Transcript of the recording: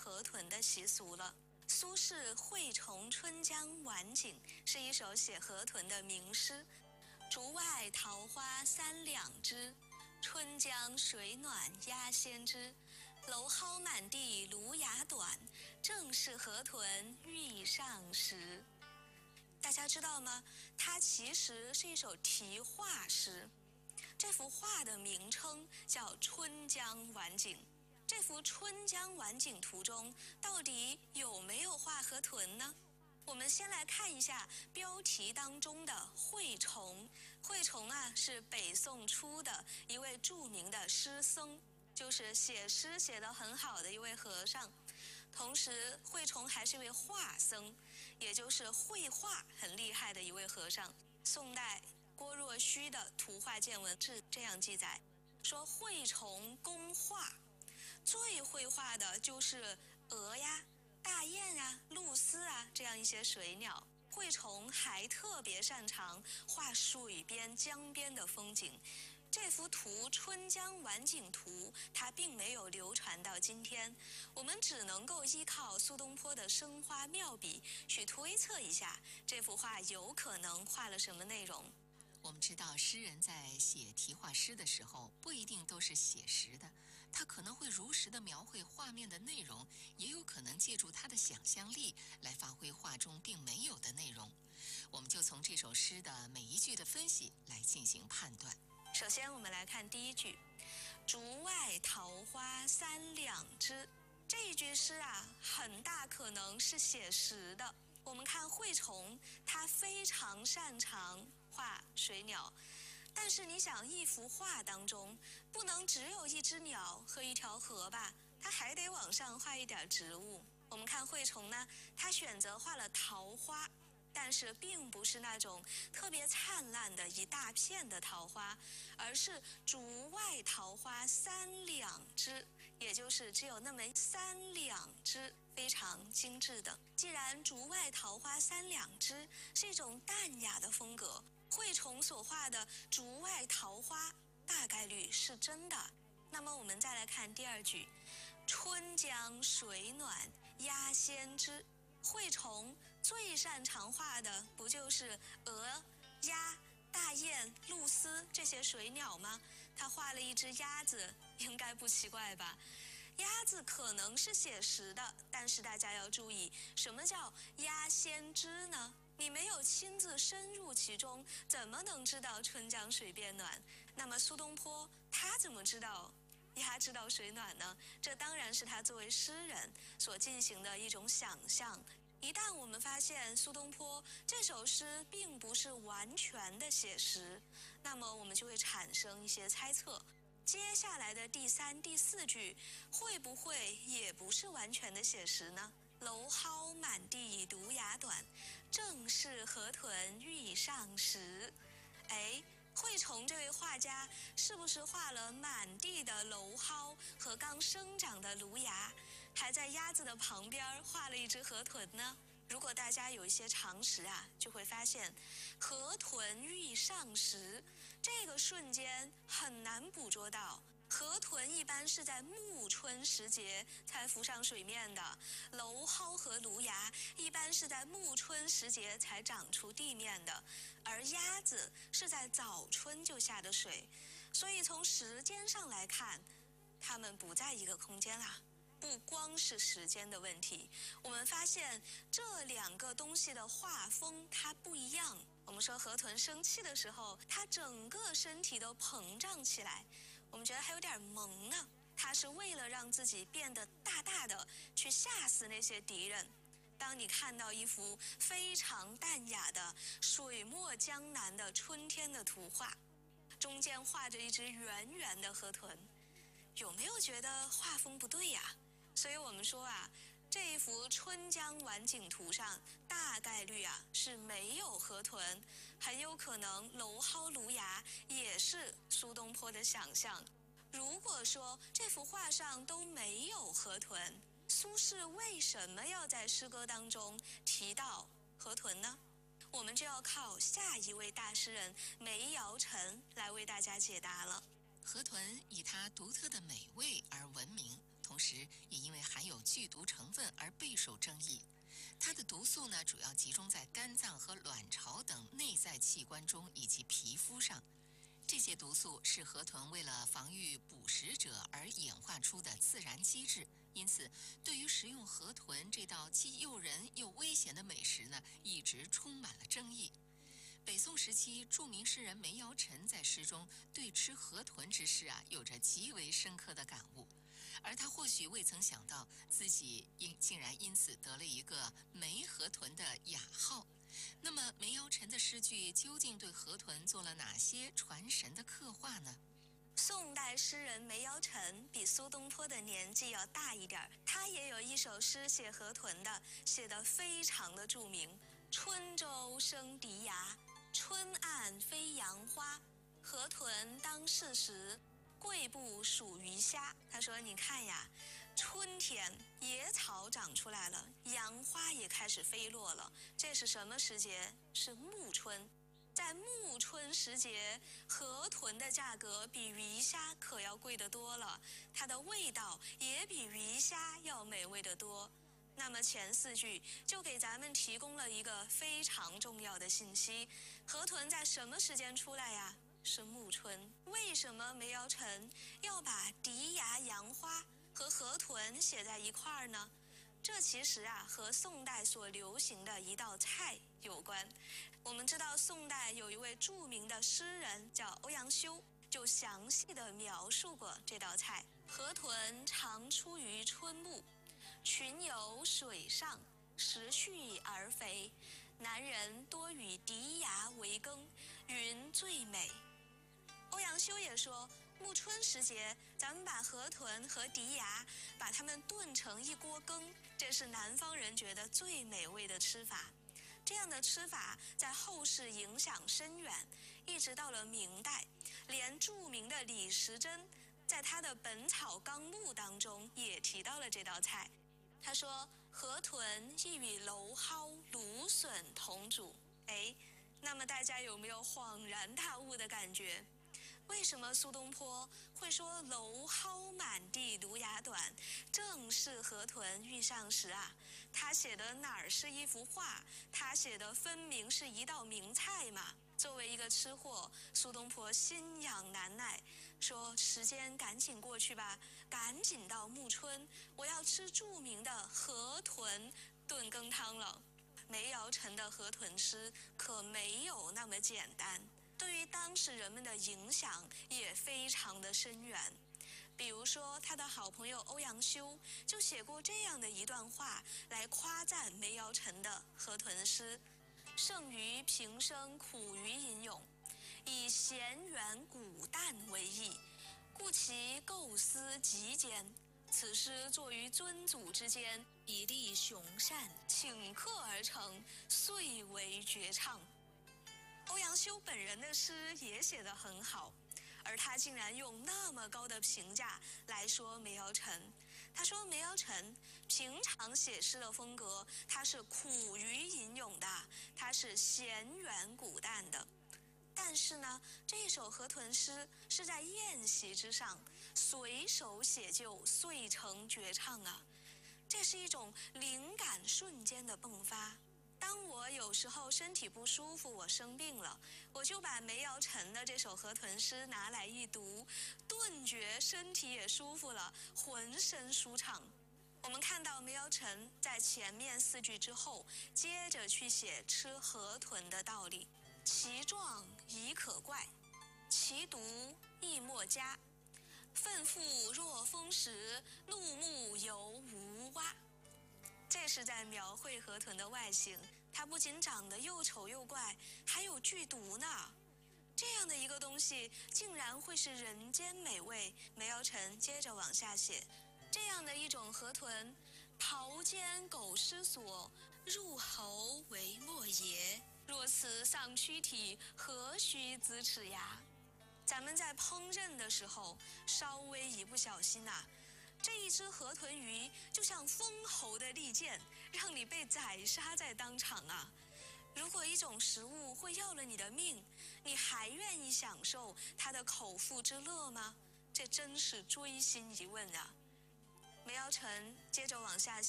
河豚的习俗了。苏轼《惠崇春江晚景》是一首写河豚的名诗。竹外桃花三两枝，春江水暖鸭先知。蒌蒿满地芦芽短，正是河豚欲上时。大家知道吗？它其实是一首题画诗。这幅画的名称叫《春江晚景》。这幅《春江晚景图》中到底有没有画河豚呢？我们先来看一下标题当中的惠崇。惠崇啊，是北宋初的一位著名的诗僧，就是写诗写得很好的一位和尚。同时，惠崇还是一位画僧，也就是绘画很厉害的一位和尚。宋代郭若虚的《图画见闻志》这样记载，说惠崇工画，最会画的就是鹅呀、大雁啊、鹭鸶啊这样一些水鸟。惠崇还特别擅长画水边、江边的风景。这幅图《春江晚景图》它并没有流传到今天，我们只能够依靠苏东坡的生花妙笔去推测一下这幅画有可能画了什么内容。 我们知道，诗人在写题画诗的时候，不一定都是写实的，他可能会如实的描绘画面的内容，也有可能借助他的想象力来发挥画中并没有的内容。我们就从这首诗的每一句的分析来进行判断。 首先，我们来看第一句：“竹外桃花三两枝。”这一句诗啊，很大可能是写实的。我们看惠崇，他非常擅长画水鸟，但是你想，一幅画当中不能只有一只鸟和一条河吧，他还得往上画一点植物。我们看惠崇呢，他选择画了桃花，但是并不是那种特别灿烂的一大片的桃花，而是竹外桃花三两枝，也就是只有那么三两枝，非常精致的。既然竹外桃花三两枝是一种淡雅的风格，惠崇所画的竹外桃花大概率是真的。那么我们再来看第二句：“春江水暖鸭先知。”惠崇最擅长画的不就是鹅、鸭、大雁、鹭鸶这些水鸟吗？他画了一只鸭子，应该不奇怪吧？鸭子可能是写实的，但是大家要注意，什么叫鸭先知呢？你没有亲自深入其中，怎么能知道春江水变暖？那么苏东坡他怎么知道鸭知道水暖呢？这当然是他作为诗人所进行的一种想象。一旦我们发现苏东坡这首诗并不是完全的写实，那么我们就会产生一些猜测。接下来的第三、第四句会不会也不是完全的写实呢？蒌蒿满地芦芽短，正是河豚欲上时。惠崇这位画家是不是画了满地的蒌蒿和刚生长的芦芽，还在鸭子的旁边画了一只河豚呢？如果大家有一些常识啊，就会发现河豚欲上时这个瞬间很难捕捉到。河豚一般是在暮春时节才浮上水面的，蒌蒿和芦芽一般是在暮春时节才长出地面的，而鸭子是在早春就下的水，所以从时间上来看，它们不在一个空间啦。不光是时间的问题，我们发现这两个东西的画风它不一样。我们说河豚生气的时候，它整个身体都膨胀起来，我们觉得还有点萌啊，它是为了让自己变得大大的，去吓死那些敌人。当你看到一幅非常淡雅的水墨江南的春天的图画，中间画着一只圆圆的河豚，有没有觉得画风不对呀？所以我们说啊，这一幅《春江晚景图》上大概率啊是没有河豚，很有可能蒌蒿芦芽也是苏东坡的想象。如果说这幅画上都没有河豚，苏轼为什么要在诗歌当中提到河豚呢？我们就要靠下一位大诗人梅尧臣来为大家解答了。 河豚以它独特的美味而闻名， 同时也因为含有剧毒成分而备受争议。它的毒素呢，主要集中在肝脏和卵巢等内在器官中以及皮肤上。这些毒素是河豚为了防御捕食者而演化出的自然机制，因此对于食用河豚这道既诱人又危险的美食呢，一直充满了争议。北宋时期，著名诗人梅尧臣在诗中对吃河豚之事有着极为深刻的感悟，而他或许未曾想到自己竟然因此得了一个梅河豚的雅号。那么梅尧臣的诗句究竟对河豚做了哪些传神的刻画呢？ 宋代诗人梅尧臣比苏东坡的年纪要大一点，他也有一首诗写河豚的，写得非常的著名。春洲生荻芽，春岸飞杨花。河豚当适时，贵不属鱼虾。他说：“你看呀，春天野草长出来了，杨花也开始飞落了。这是什么时节？是暮春。在暮春时节，河豚的价格比鱼虾可要贵得多了，它的味道也比鱼虾要美味得多。”那么前4句就给咱们提供了一个非常重要的信息：河豚在什么时间出来呀？是暮春。为什么梅尧臣要把荻芽杨花和河豚写在一块儿呢？这其实和宋代所流行的一道菜有关。我们知道宋代有一位著名的诗人叫欧阳修，就详细的描述过这道菜。河豚常出于春暮，群游水上，时蓄而肥。南人多与荻芽为羹，云最美。欧阳修也说，暮春时节，咱们把河豚和荻芽把它们炖成一锅羹，这是南方人觉得最美味的吃法。这样的吃法在后世影响深远，一直到了明代，连著名的李时珍在他的《本草纲目》当中也提到了这道菜。他说，河豚亦与蒌蒿、芦笋同煮。那么大家有没有恍然大悟的感觉？为什么苏东坡会说蒌蒿满地芦芽短，正是河豚遇上时啊？他写的哪儿是一幅画，他写的分明是一道名菜嘛。作为一个吃货，苏东坡心痒难耐，说时间赶紧过去吧，赶紧到暮春，我要吃著名的河豚炖羹汤了。梅尧臣的河豚诗可没有那么简单，对于当时人们的影响也非常的深远。比如说，他的好朋友欧阳修就写过这样的一段话来夸赞梅尧臣的河豚诗：胜于平生苦于吟咏，以咸远古淡为意，故其构思极坚。此诗作于尊祖之间，以立雄善，顷刻而成，遂为绝唱。欧阳修本人的诗也写得很好，而他竟然用那么高的评价来说梅尧臣。他说梅尧臣平常写诗的风格，他是苦于吟咏的，他是咸远古淡的。但是呢，这首河豚诗是在宴席之上随手写就，遂成绝唱啊！这是一种灵感瞬间的迸发。当我有时候身体不舒服，我生病了，我就把梅尧臣的这首河豚诗拿来一读，顿觉身体也舒服了，浑身舒畅。我们看到梅尧臣在前面4句之后，接着去写吃河豚的道理。其状宜可怪，其毒亦莫加。愤妇若风时，怒目犹无蛙。这是在描绘河豚的外形，它不仅长得又丑又怪，还有剧毒呢。这样的一个东西，竟然会是人间美味。梅尧臣接着往下写，这样的一种河豚，刨肩狗失所，入喉为莫邪。若此丧躯体，何须呲齿牙？咱们在烹饪的时候，稍微一不小心这一只河豚鱼就像封喉的利剑，让你被宰杀在当场啊！如果一种食物会要了你的命，你还愿意享受它的口腹之乐吗？这真是锥心一问啊！ 梅尧臣接着往下写。